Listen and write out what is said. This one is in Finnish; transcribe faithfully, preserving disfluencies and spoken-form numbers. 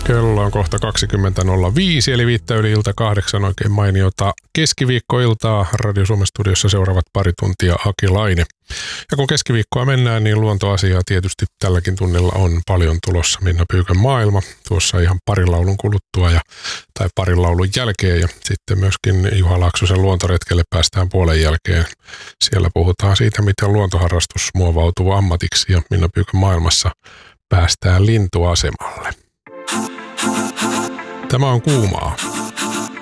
Kello on kohta kaksikymmentä nolla viisi, eli viittä yli ilta kahdeksan. Oikein mainiota keskiviikkoiltaa. Radio Suomen studiossa seuraavat pari tuntia Aki Laine. Ja kun keskiviikkoa mennään, niin luontoasiaa tietysti tälläkin tunnilla on paljon tulossa. Minna Pyykön maailma tuossa ihan parin laulun kuluttua ja, tai parin laulun jälkeen. Ja sitten myöskin Juha Laaksosen luontoretkelle päästään puolen jälkeen. Siellä puhutaan siitä, miten luontoharrastus muovautuu ammatiksi ja Minna Pyykön maailmassa päästään lintuasemalle. Tämä on kuumaa.